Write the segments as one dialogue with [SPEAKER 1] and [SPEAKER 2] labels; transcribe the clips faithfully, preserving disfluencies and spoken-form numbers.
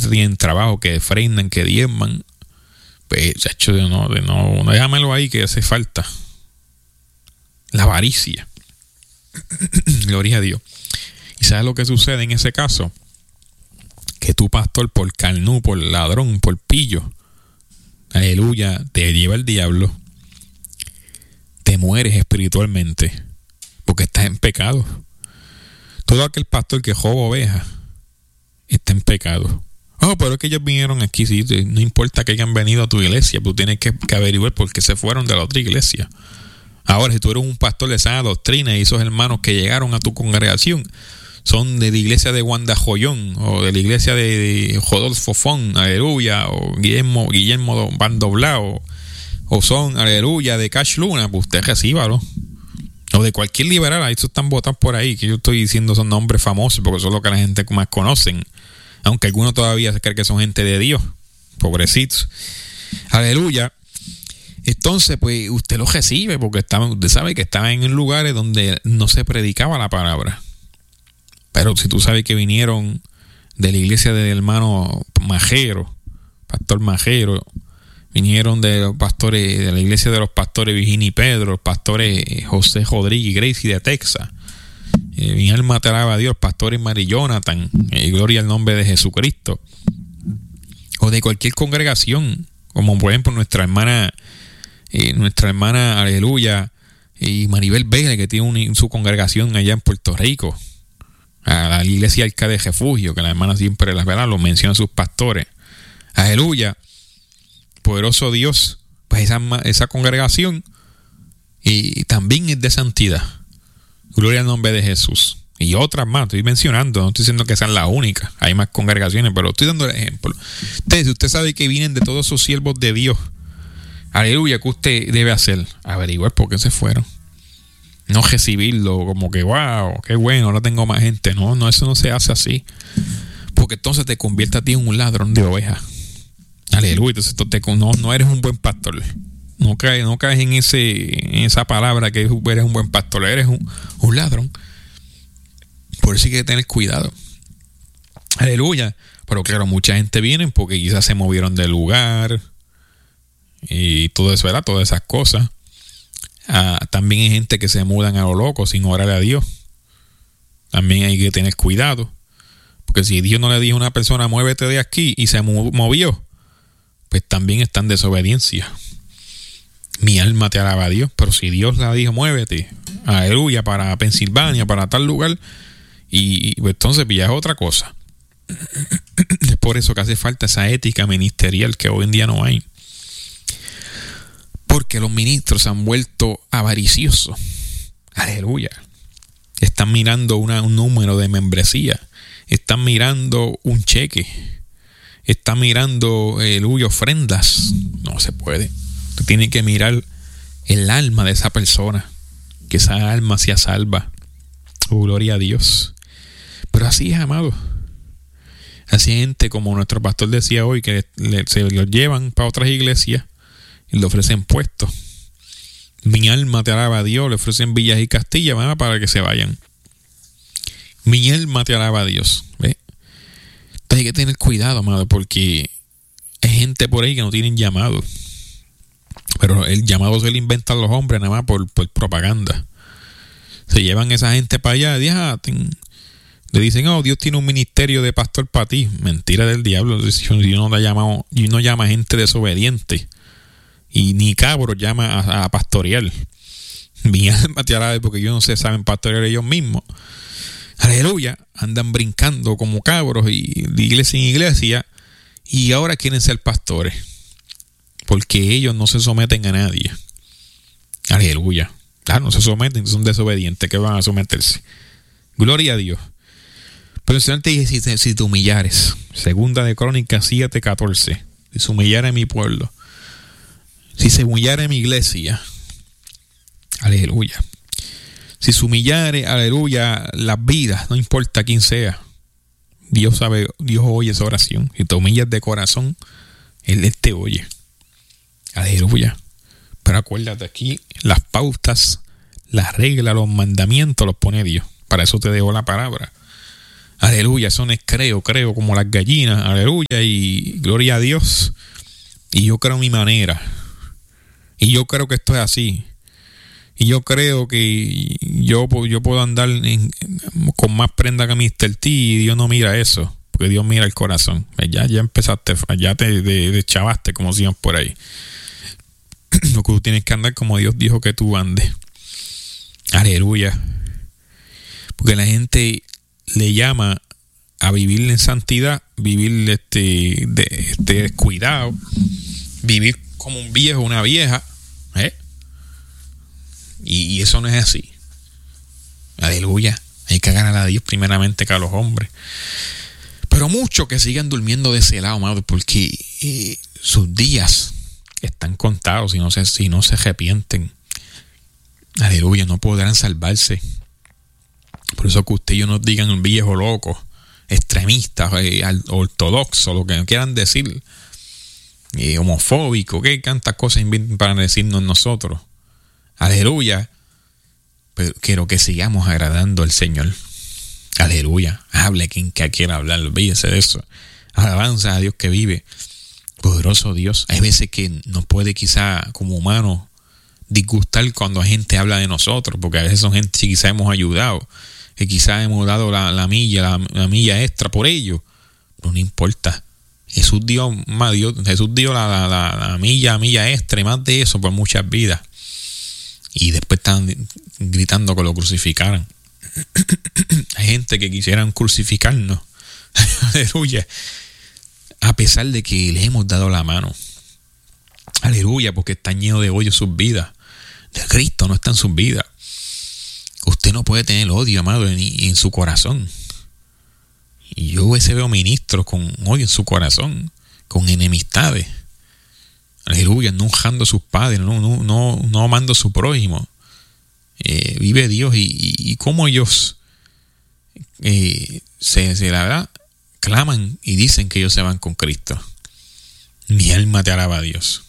[SPEAKER 1] gente tiene trabajo, que ofrendan, que diezman. Pues, chacho, de no, de no, no, déjamelo ahí que hace falta. La avaricia. Gloria a Dios. ¿Y sabes lo que sucede en ese caso? Que tu pastor, por carnú, por ladrón, por pillo, aleluya, te lleva el diablo. Te mueres espiritualmente porque estás en pecado. Todo aquel pastor que joba ovejas está en pecado. Oh, pero es que ellos vinieron aquí, sí, no importa que hayan venido a tu iglesia, tú tienes que, que averiguar por qué se fueron de la otra iglesia. Ahora, si tú eres un pastor de sana doctrina y esos hermanos que llegaron a tu congregación son de la iglesia de Wanda Joyón o de la iglesia de Rodolfo Fon, aleluya, o Guillermo, Guillermo Bandoblao, o son, aleluya, de Cash Luna, pues usted recíbalo. O de cualquier liberal, ahí están votados por ahí, que yo estoy diciendo son nombres famosos porque son los que la gente más conocen. Aunque algunos todavía se creen que son gente de Dios. Pobrecitos. Aleluya. Entonces, pues, usted lo recibe porque estaban, usted sabe que estaban en lugares donde no se predicaba la palabra. Pero si tú sabes que vinieron de la iglesia del hermano Majero, Pastor Majero, vinieron de los pastores, de la iglesia de los pastores Virginia y Pedro, los pastores José Rodríguez y Gracie de Texas. Eh, mi alma te alaba a Dios, pastores Mary Jonathan, eh, gloria al nombre de Jesucristo. O de cualquier congregación, como por ejemplo nuestra hermana, eh, nuestra hermana, aleluya, y Maribel Vélez, que tiene un, su congregación allá en Puerto Rico. A la iglesia Arca de Refugio, que la hermana siempre las verá, lo menciona sus pastores. Aleluya. Poderoso Dios, pues esa, esa congregación y, y también es de santidad. Gloria al nombre de Jesús. Y otras más, estoy mencionando, no estoy diciendo que sean las únicas, hay más congregaciones, pero estoy dando el ejemplo. Usted, si usted sabe que vienen de todos esos siervos de Dios, aleluya, ¿qué usted debe hacer? Averiguar por qué se fueron. No recibirlo como que, wow, qué bueno, ahora tengo más gente. No, no, eso no se hace así. Porque entonces te convierte a ti en un ladrón de ovejas. Aleluya, entonces te, no, no eres un buen pastor. No caes, no caes en, ese, en esa palabra que eres un buen pastor. Eres un, un ladrón. Por eso hay que tener cuidado. Aleluya. Pero claro, mucha gente viene porque quizás se movieron del lugar y todo eso, ¿verdad? Todas esas cosas. Ah, también hay gente que se mudan a lo loco sin orar a Dios. También hay que tener cuidado. Porque si Dios no le dijo a una persona, muévete de aquí, y se movió, pues también está en desobediencia. Mi alma te alaba a Dios, pero si Dios le dijo, muévete, aleluya, para Pensilvania, para tal lugar, y, y pues entonces ya es otra cosa. Es por eso que hace falta esa ética ministerial que hoy en día no hay. Porque los ministros se han vuelto avariciosos. Aleluya. Están mirando una, un número de membresía. Están mirando un cheque. Están mirando, aleluya, ofrendas. No se puede. Usted tiene que mirar el alma de esa persona. Que esa alma sea salva. Oh, gloria a Dios. Pero así es, amado. Así hay gente, como nuestro pastor decía hoy, que le, se lo llevan para otras iglesias y le ofrecen puestos. Mi alma te alaba a Dios. Le ofrecen villas y castillas, ¿verdad? Para que se vayan. Mi alma te alaba a Dios. ¿Ve? Entonces hay que tener cuidado, amado, porque hay gente por ahí que no tienen llamado. Pero el llamado se lo inventan los hombres nada más por, por propaganda. Se llevan esa gente para allá. Y, ah, ten, le dicen, oh, Dios tiene un ministerio de pastor para ti. Mentira del diablo. Yo no la llamo, yo no llama gente desobediente. Y ni cabros llama a, a pastorear. Mi alma te alaba, porque ellos no se saben pastorear ellos mismos. Aleluya. Andan brincando como cabros y de iglesia en iglesia. Y ahora quieren ser pastores. Porque ellos no se someten a nadie. Aleluya. Claro, no se someten, son desobedientes. ¿Qué van a someterse? Gloria a Dios. Pero el Señor te dice, si, si te humillares. Segunda de Crónicas siete catorce. Si se humillare mi pueblo. Si se humillare mi iglesia. Aleluya. Si se humillare, aleluya, las vidas, no importa quién sea. Dios sabe, Dios oye esa oración. Si te humillas de corazón, Él, Él te oye. Aleluya. Pero acuérdate, aquí las pautas, las reglas, los mandamientos los pone Dios. Para eso te dejo la palabra. Aleluya, eso no es creo, creo como las gallinas. Aleluya, y gloria a Dios. Y yo creo mi manera. Y yo creo que esto es así. Y yo creo que yo, yo puedo andar en, con más prenda que mister T y Dios no mira eso. Porque Dios mira el corazón. Ya, ya empezaste, ya te de, de chavaste, como decían por ahí. Lo que tú tienes que andar como Dios dijo que tú andes. Aleluya. Porque la gente le llama a vivir en santidad, vivir este, de, este descuidado, vivir como un viejo, una vieja, ¿eh? Y, y eso no es así. Aleluya. Hay que agarrar a Dios primeramente que a los hombres. Pero muchos que sigan durmiendo de ese lado, amado, porque eh, sus días están contados si no se, si no se arrepienten. Aleluya, no podrán salvarse. Por eso que usted y yo nos digan viejo loco, extremistas, eh, ortodoxos, lo que quieran decir, eh, homofóbico, que tantas cosas inventan para decirnos nosotros. Aleluya. Pero quiero que sigamos agradando al Señor. Aleluya. Hable quien que quiera hablar, olvídese de eso. Alabanza a Dios que vive. Poderoso Dios. Hay veces que nos puede quizá como humanos disgustar cuando la gente habla de nosotros, porque a veces son gente que quizá hemos ayudado, que quizá hemos dado la, la milla, la, la milla extra por ellos. Pero no importa. Jesús dio, más Dios, Jesús dio la, la, la, la milla, la milla extra y más de eso por muchas vidas. Y después están gritando que lo crucificaran. Hay gente que quisieran crucificarnos. Aleluya. A pesar de que les hemos dado la mano. Aleluya, porque están llenos de odio sus vidas. De Cristo no está en sus vidas. Usted no puede tener odio, amado, en, en su corazón. Y yo a veces veo ministros con odio en su corazón, con enemistades. Aleluya, no honrando a sus padres, no, no, no, no amando a su prójimo. Eh, vive Dios y, y, y cómo ellos eh, se, se la verdad claman y dicen que ellos se van con Cristo. Mi alma te alaba a Dios.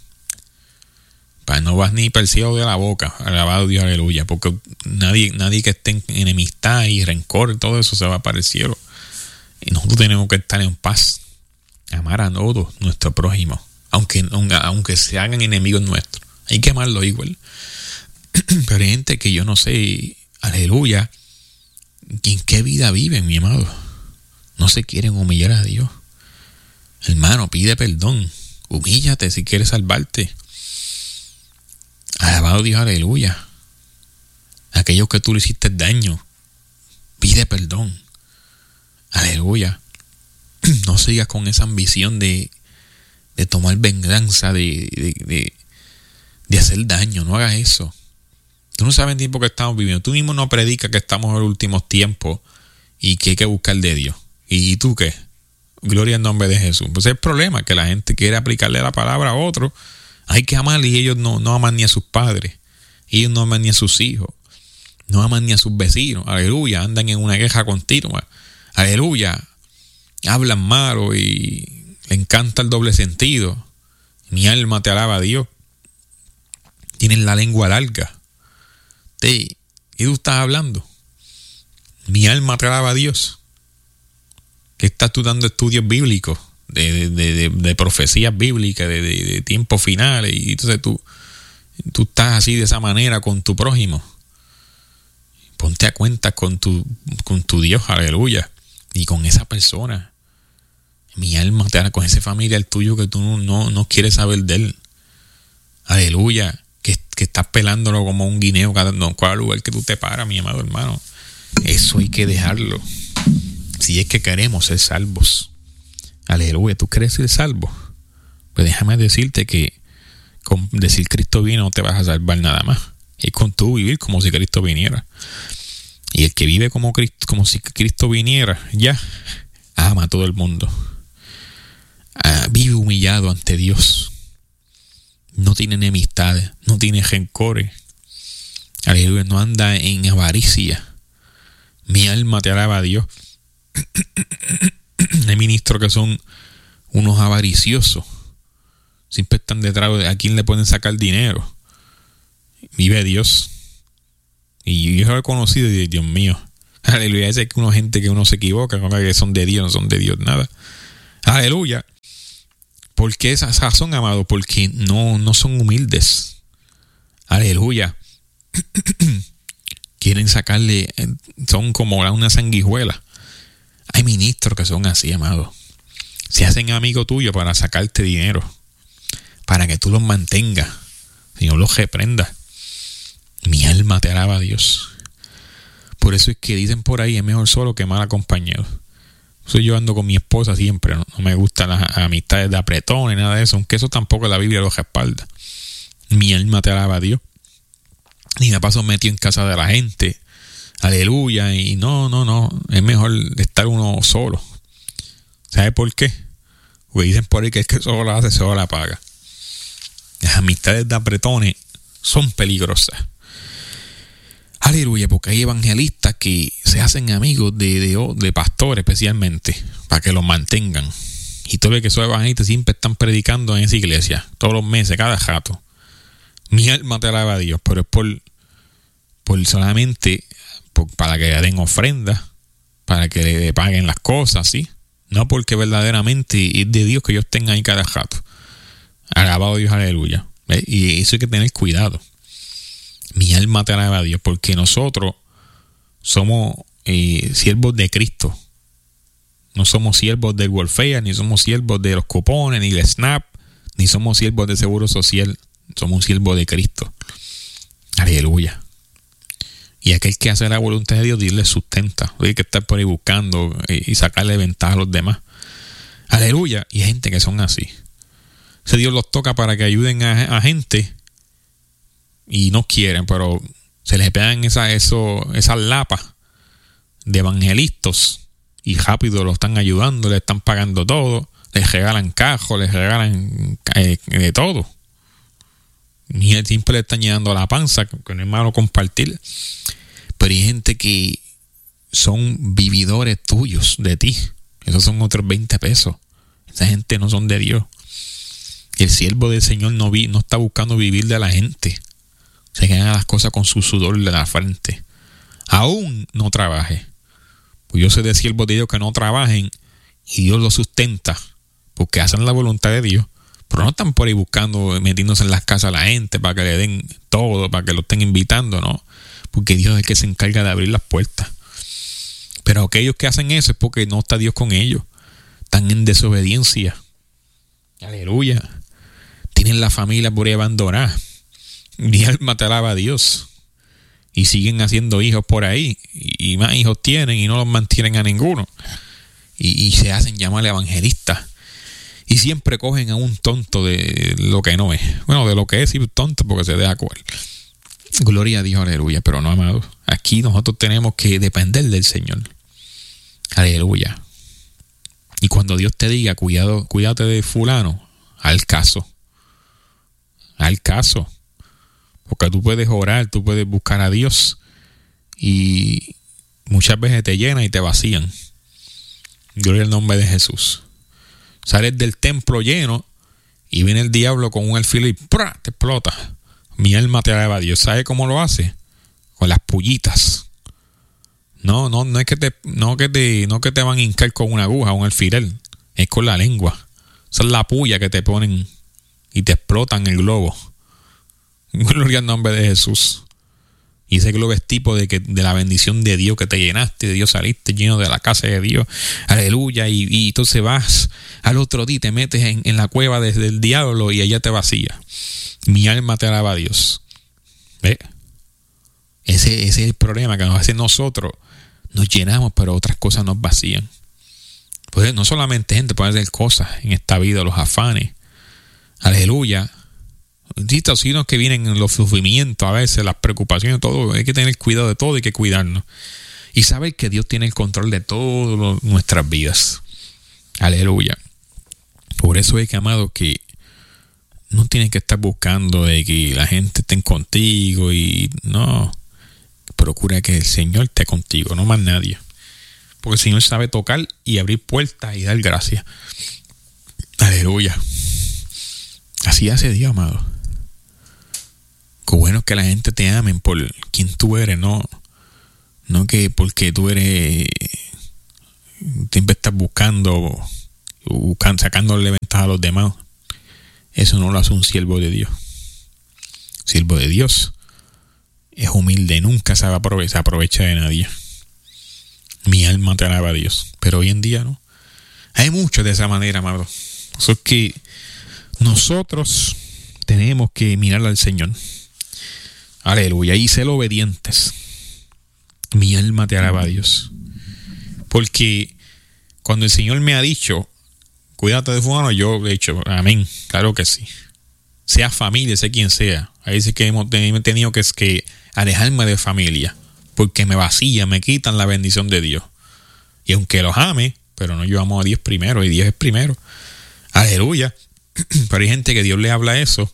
[SPEAKER 1] Para no vas ni para el cielo de la boca, alabado Dios, aleluya, porque nadie, nadie que esté en enemistad y rencor, todo eso se va para el cielo. Y nosotros tenemos que estar en paz, amar a todos nuestro prójimo, aunque, aunque se hagan enemigos nuestros. Hay que amarlo igual. Pero hay gente que yo no sé, aleluya, ¿en qué vida viven, mi amado? No se quieren humillar a Dios. Hermano, pide perdón. Humíllate si quieres salvarte. Alabado Dios, aleluya. Aquellos que tú le hiciste daño, pide perdón. Aleluya. No sigas con esa ambición de, de tomar venganza, de, de, de, de hacer daño. No hagas eso. Tú no sabes el tiempo que estamos viviendo. Tú mismo no predicas que estamos en los últimos tiempos y que hay que buscar de Dios. ¿Y tú qué? Gloria al nombre de Jesús. Pues el problema es que la gente quiere aplicarle la palabra a otro. Hay que amar y ellos no, no aman ni a sus padres. Ellos no aman ni a sus hijos. No aman ni a sus vecinos. Aleluya. Andan en una queja continua. Aleluya. Hablan malo y le encanta el doble sentido. Mi alma te alaba a Dios. Tienen la lengua larga. ¿Y tú estás hablando? Mi alma te alaba a Dios. ¿Qué estás tú dando estudios bíblicos? De, de, de, de profecías bíblicas, de, de, de tiempos finales, y entonces tú, tú estás así de esa manera con tu prójimo. Ponte a cuenta con tu, con tu Dios, aleluya, y con esa persona. Mi alma te hará con ese familiar tuyo que tú no, no, no quieres saber de él. Aleluya, que, que estás pelándolo como un guineo cada, no, cada lugar que tú te paras, mi amado hermano. Eso hay que dejarlo. Si es que queremos ser salvos. Aleluya, ¿tú quieres ser salvo? Pues déjame decirte que con decir Cristo vino no te vas a salvar nada más. Es con tú vivir como si Cristo viniera. Y el que vive como Cristo, como si Cristo viniera, ya ama a todo el mundo. Ah, vive humillado ante Dios. No tiene enemistades, no tiene rencores. Aleluya, no anda en avaricia. Mi alma te alaba a Dios. Hay ministros que son unos avariciosos. Siempre están detrás de a quién le pueden sacar dinero. Vive Dios. Y yo he conocido y Dios mío, Aleluya. Esa es que uno gente que uno se equivoca, que son de Dios, no son de Dios, nada. Aleluya. ¿Por qué esa razón, amado? Porque no, no son humildes. Aleluya. Quieren sacarle, son como una sanguijuela. Hay ministros que son así, amado. Se hacen amigos tuyos para sacarte dinero, para que tú los mantengas, si no los reprendas. Mi alma te alaba a Dios. Por eso es que dicen por ahí, es mejor solo que mal acompañado. Soy yo ando con mi esposa siempre, no, no me gustan las amistades de apretón ni nada de eso, aunque eso tampoco la Biblia lo respalda. Mi alma te alaba a Dios. Ni me paso metido en casa de la gente. Aleluya. Y no, no, no. Es mejor estar uno solo. ¿Sabe por qué? Porque dicen por ahí que el que solo la hace, solo la paga. Las amistades de apretones son peligrosas. Aleluya, porque hay evangelistas que se hacen amigos de, de, de pastores especialmente, para que los mantengan. Y tú ves que esos evangelistas siempre están predicando en esa iglesia, todos los meses, cada rato. Mi alma te alaba a Dios, pero es por, por solamente por, para que le den ofrendas, para que le paguen las cosas, ¿sí? No porque verdaderamente es de Dios que ellos tengan ahí cada rato. Alabado Dios, aleluya. ¿Ves? Y eso hay que tener cuidado. Mi alma te alaba a Dios, porque nosotros somos eh, siervos de Cristo. No somos siervos del welfare, ni somos siervos de los cupones, ni del SNAP, ni somos siervos de Seguro Social. Somos un siervo de Cristo. Aleluya. Y aquel que hace la voluntad de Dios, Dios le sustenta. No hay que estar por ahí buscando y sacarle ventaja a los demás. Aleluya. Y hay gente que son así. Ese Dios los toca para que ayuden a, a gente y no quieren, pero se les pegan esa, eso, esas lapas de evangelistas y rápido lo están ayudando, le están pagando todo, les regalan cajos, les regalan eh, de todo. Ni siempre le están llenando la panza, que no es malo compartir. Pero hay gente que son vividores tuyos, de ti. Esos son otros veinte pesos. Esa gente no son de Dios. El siervo del Señor no, vi, no está buscando vivir de la gente. Se ganan las cosas con su sudor de la frente. Aún no trabaje. Pues yo sé de siervos de Dios que no trabajen y Dios los sustenta porque hacen la voluntad de Dios. Pero no están por ahí buscando, metiéndose en las casas a la gente para que le den todo, para que lo estén invitando, no. Porque Dios es el que se encarga de abrir las puertas. Pero aquellos que hacen eso es porque no está Dios con ellos. Están en desobediencia. Aleluya. Tienen la familia por ahí abandonada. Mi alma te alaba a Dios. Y siguen haciendo hijos por ahí. Y más hijos tienen y no los mantienen a ninguno. Y, y se hacen llamar evangelistas. Y siempre cogen a un tonto de lo que no es. Bueno, de lo que es y tonto porque se deja coger. Gloria a Dios, aleluya. Pero no, amados. Aquí nosotros tenemos que depender del Señor. Aleluya. Y cuando Dios te diga, cuidado, cuídate de fulano, al caso. Al caso. Porque tú puedes orar, tú puedes buscar a Dios. Y muchas veces te llenan y te vacían. Gloria al nombre de Jesús. Sales del templo lleno y viene el diablo con un alfil y ¡prá! Te explota. Mi alma te alaba a Dios. ¿Sabe cómo lo hace? Con las pullitas. No, no, no es que te, no que te, no que te van a hincar con una aguja o un alfiler. Es con la lengua. Esa es la puya que te ponen y te explotan el globo. Gloria al nombre de Jesús. Y ese globo es tipo de, que, de la bendición de Dios que te llenaste, de Dios saliste lleno de la casa de Dios. Aleluya. Y, y entonces vas al otro día, te metes en, en la cueva de, del diablo y allá te vacía. Mi alma te alaba a Dios. ¿Ve? Ese, ese es el problema que nos hace nosotros. Nos llenamos, pero otras cosas nos vacían. Pues no solamente gente puede hacer cosas en esta vida, los afanes. Aleluya. Sino que vienen los sufrimientos, a veces las preocupaciones, todo. Hay que tener cuidado de todo, hay que cuidarnos. Y saber que Dios tiene el control de todas nuestras vidas. Aleluya. Por eso es que, amado, que no tienes que estar buscando de que la gente esté contigo y no. Procura que el Señor esté contigo, no más nadie. Porque el Señor sabe tocar y abrir puertas y dar gracias. Aleluya. Así hace Dios, amado. Qué bueno que la gente te amen por quien tú eres, no, No que porque tú eres, siempre estás buscando, buscando sacándole ventaja a los demás. Eso no lo hace un siervo de Dios. Siervo de Dios es humilde, nunca se aprovecha, se aprovecha de nadie. Mi alma te alaba a Dios. Pero hoy en día no. Hay muchos de esa manera, amado. Eso es que nosotros tenemos que mirar al Señor. Aleluya. Y ser obedientes. Mi alma te alaba a Dios. Porque cuando el Señor me ha dicho, cuídate de fulano, yo he dicho, amén. Claro que sí. Sea familia, sea quien sea. Ahí dice que hemos tenido que, que alejarme de familia. Porque me vacía, me quitan la bendición de Dios. Y aunque los ame, pero no yo amo a Dios primero y Dios es primero. Aleluya. Pero hay gente que Dios le habla eso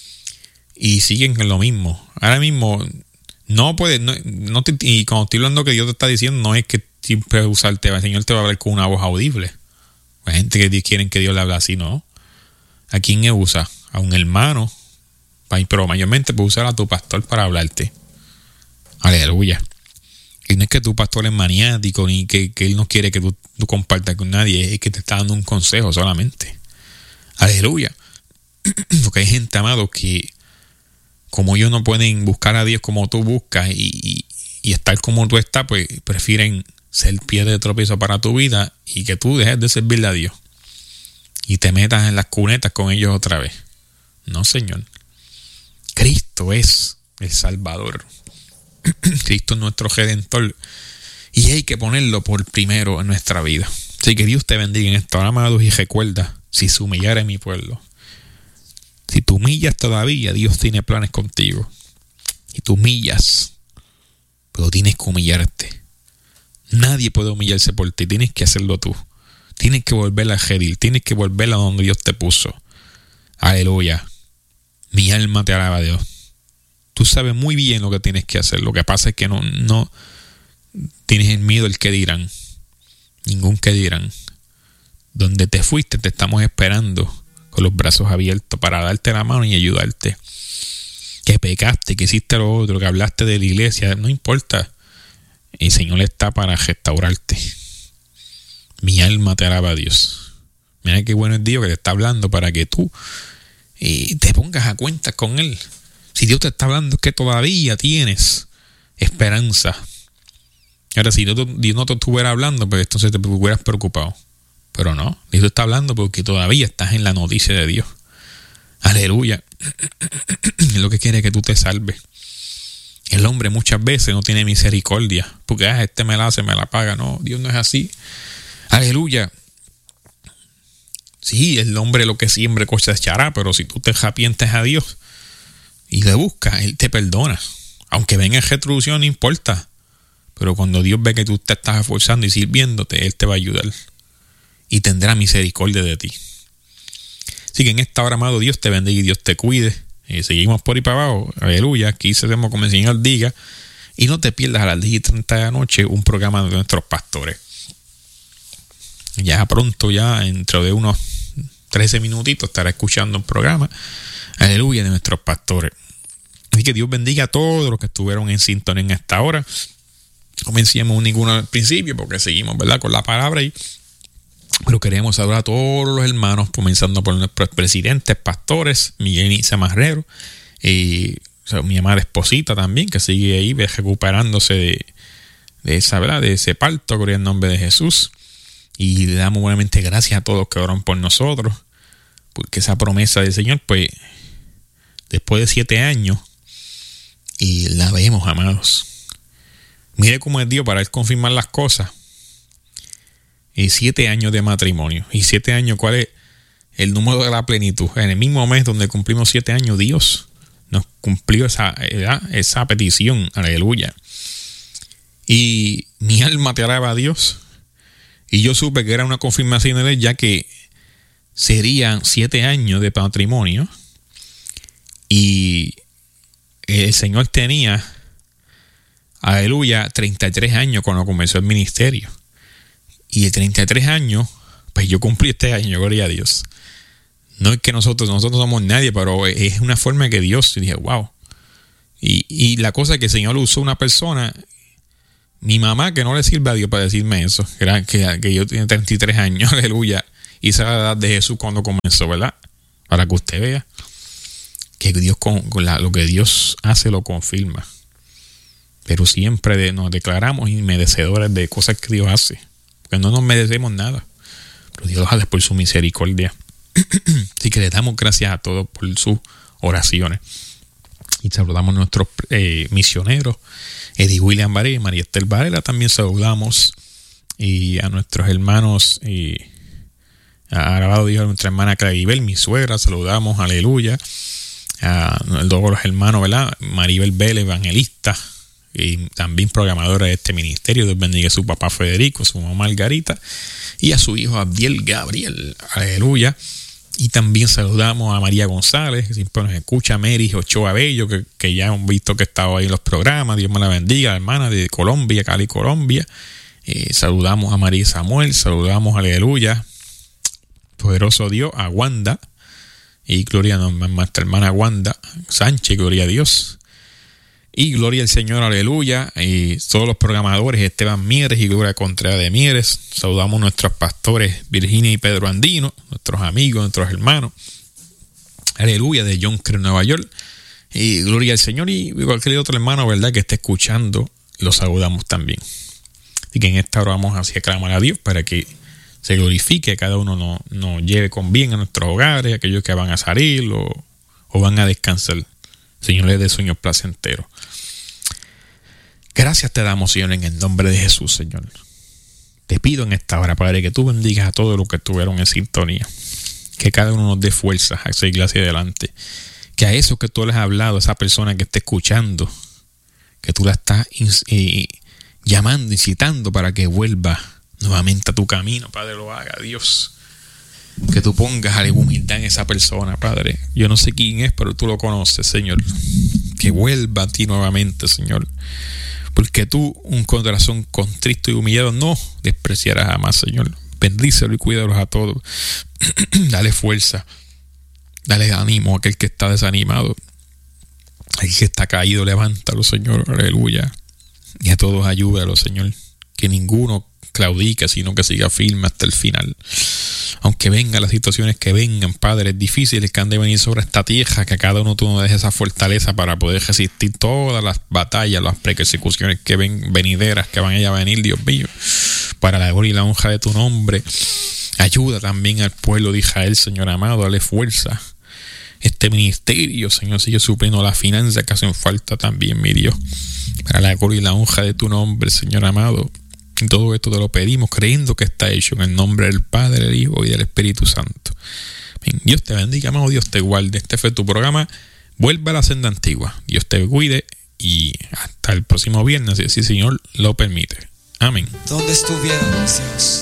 [SPEAKER 1] y siguen con lo mismo. Ahora mismo no puede, no, no te, y cuando estoy hablando que Dios te está diciendo, no es que siempre usarte, el Señor te va a hablar con una voz audible. Hay gente que quieren que Dios le hable así, no. ¿A quién usa? A un hermano, pero mayormente puede usar a tu pastor para hablarte. Aleluya. Y no es que tu pastor es maniático ni que, que él no quiere que tú, tú compartas con nadie, es que te está dando un consejo solamente. Aleluya. Porque hay gente, amado, que como ellos no pueden buscar a Dios como tú buscas y, y, y estar como tú estás, pues prefieren ser piedra de tropiezo para tu vida y que tú dejes de servirle a Dios y te metas en las cunetas con ellos otra vez. No, Señor. Cristo es el Salvador. Cristo es nuestro Redentor y hay que ponerlo por primero en nuestra vida. Así que Dios te bendiga en esto, amados, y recuerda, si se humillare mi pueblo, si tú humillas todavía, Dios tiene planes contigo. Y tú humillas, pero tienes que humillarte. Nadie puede humillarse por ti, tienes que hacerlo tú. Tienes que volver a redil, tienes que volver a donde Dios te puso. Aleluya. Mi alma te alaba a Dios. Tú sabes muy bien lo que tienes que hacer. Lo que pasa es que no, no tienes el miedo del que dirán. Ningún que dirán. Donde te fuiste te estamos esperando con los brazos abiertos para darte la mano y ayudarte. Que pecaste, que hiciste lo otro, que hablaste de la iglesia, no importa. El Señor está para restaurarte. Mi alma te alaba a Dios. Mira qué bueno es Dios que te está hablando para que tú eh, te pongas a cuentas con Él. Si Dios te está hablando es que todavía tienes esperanza. Ahora, si no, Dios no te estuviera hablando, pues entonces te hubieras preocupado. Pero no, Dios te está hablando porque todavía estás en la noticia de Dios. Aleluya. Es lo que quiere que tú te salves. El hombre muchas veces no tiene misericordia. Porque ah, este me la hace, me la paga. No, Dios no es así. Aleluya. Sí, el hombre lo que siembre cosechará, pero si tú te arrepientes a Dios y le buscas, Él te perdona. Aunque venga en retribución, no importa. Pero cuando Dios ve que tú te estás esforzando y sirviéndote, Él te va a ayudar. Y tendrá misericordia de ti. Así que en esta hora, amado, Dios te bendiga y Dios te cuide. Eh, seguimos por ahí para abajo. Aleluya. Aquí seremos como el Señor diga. Y no te pierdas a las diez y treinta de la noche un programa de nuestros pastores. Ya pronto, ya dentro de unos trece minutitos, estará escuchando un programa. Aleluya, de nuestros pastores. Así que Dios bendiga a todos los que estuvieron en sintonía en esta hora. No mencionamos ninguno al principio porque seguimos, ¿verdad?, con la palabra. Y, pero queremos saludar a todos los hermanos, comenzando por nuestros presidentes, pastores, Miguel y Marrero, y o sea, mi amada esposita también, que sigue ahí recuperándose de, de esa, ¿verdad?, de ese parto, gloria al nombre de Jesús. Y le damos buenamente gracias a todos que oran por nosotros, porque esa promesa del Señor, pues, después de siete años, y la vemos, amados. Mire cómo es Dios para Él confirmar las cosas. Y siete años de matrimonio. Y siete años, ¿cuál es el número de la plenitud? En el mismo mes donde cumplimos siete años, Dios nos cumplió esa, esa petición. Aleluya. Y mi alma te alaba a Dios. Y yo supe que era una confirmación de Él, ya que serían siete años de matrimonio. Y el Señor tenía, aleluya, treinta y tres años cuando comenzó el ministerio. Y de treinta y tres años, pues yo cumplí este año, gloria a Dios. No es que nosotros, nosotros no somos nadie, pero es una forma que Dios, y dije, wow. Y, y la cosa es que el Señor usó una persona Mi mamá, que no le sirve a Dios para decirme eso, que, era, que, que yo tenía treinta y tres años, aleluya, y esa la edad de Jesús cuando comenzó, ¿verdad? Para que usted vea que Dios con, con la, lo que Dios hace lo confirma. Pero siempre de, nos declaramos inmerecedores de cosas que Dios hace, porque no nos merecemos nada, pero Dios lo hace por su misericordia. Así que le damos gracias a todos por sus oraciones. Y saludamos a nuestros eh, misioneros, Eddie William Varela y María Estel Varela. También saludamos y a nuestros hermanos, y alabado Dios, a nuestra hermana Claribel, mi suegra. Saludamos, aleluya, a todos los hermanos, ¿verdad? Maribel Vélez, evangelista y también programadora de este ministerio. Dios bendiga a su papá Federico, a su mamá Margarita y a su hijo Abdiel Gabriel, aleluya. Y también saludamos a María González, que siempre nos escucha, Mary Ochoa Bello, que, que ya hemos visto que ha estado ahí en los programas. Dios me la bendiga, la hermana de Colombia, Cali, Colombia. Eh, saludamos a María Samuel, saludamos, aleluya, poderoso Dios, a Wanda. Y gloria a nuestra hermana Wanda Sánchez, gloria a Dios. Y gloria al Señor, aleluya. Y todos los programadores, Esteban Mieres y Gloria Contreras de Mieres. Saludamos a nuestros pastores Virginia y Pedro Andino, nuestros amigos, nuestros hermanos. Aleluya, de Yonkers, Nueva York. Y gloria al Señor. Y cualquier otro hermano, ¿verdad?, que esté escuchando, lo saludamos también. Así que en esta hora vamos así a clamar a Dios para que se glorifique, cada uno nos, nos lleve con bien a nuestros hogares, aquellos que van a salir o, o van a descansar. Señor, les dé sueños placenteros. Gracias te damos, Señor, en el nombre de Jesús, Señor. Te pido en esta hora, Padre, que tú bendigas a todos los que estuvieron en sintonía. Que cada uno nos dé fuerzas a seguir hacia adelante. Que a eso que tú les has hablado, a esa persona que esté escuchando, que tú la estás eh, llamando, incitando para que vuelva nuevamente a tu camino, Padre, lo haga, Dios. Que tú pongas alguna humildad en esa persona, Padre. Yo no sé quién es, pero tú lo conoces, Señor. Que vuelva a ti nuevamente, Señor. Porque tú, un corazón contrito y humillado, no despreciarás jamás, Señor. Bendícelo y cuídalos a todos. Dale fuerza. Dale ánimo a aquel que está desanimado. A aquel que está caído, levántalo, Señor. Aleluya. Y a todos ayúdalo, Señor. Que ninguno claudique, sino que siga firme hasta el final. Aunque vengan las situaciones que vengan, padres difíciles que han de venir sobre esta tierra, que a cada uno tú nos dejes esa fortaleza para poder resistir todas las batallas, las persecuciones que ven venideras, que van a venir, Dios mío, para la gloria y la honra de tu nombre. Ayuda también al pueblo de Israel, Señor amado, dale fuerza. Este ministerio, Señor, sigue supliendo las finanzas que hacen falta también, mi Dios, para la gloria y la honra de tu nombre, Señor amado. Y todo esto te lo pedimos creyendo que está hecho en el nombre del Padre, del Hijo y del Espíritu Santo. Bien, Dios te bendiga, amado, Dios te guarde. Este fue tu programa. Vuelve a la senda antigua. Dios te cuide y hasta el próximo viernes, si el Señor lo permite. Amén.
[SPEAKER 2] ¿Dónde estuvieron, Dios?